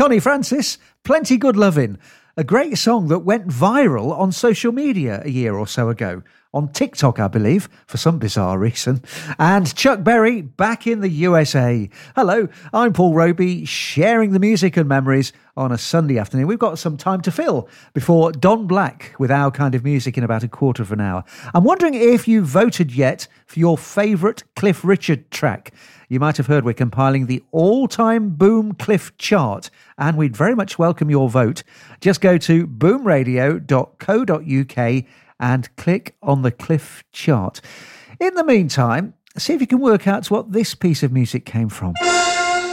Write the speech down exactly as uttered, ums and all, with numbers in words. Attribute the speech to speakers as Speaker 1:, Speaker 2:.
Speaker 1: Connie Francis, Plenty Good Lovin', a great song that went viral on social media a year or so ago. On TikTok, I believe, for some bizarre reason. And Chuck Berry, back in the U S A. Hello, I'm Paul Roby, sharing the music and memories on a Sunday afternoon. We've got some time to fill before Don Black with our kind of music in about a quarter of an hour. I'm wondering if you voted yet for your favourite Cliff Richard track. You might have heard we're compiling the all-time Boom Cliff chart, and we'd very much welcome your vote. Just go to boom radio dot co dot uk and click on the Cliff chart. In the meantime, see if you can work out what this piece of music came from.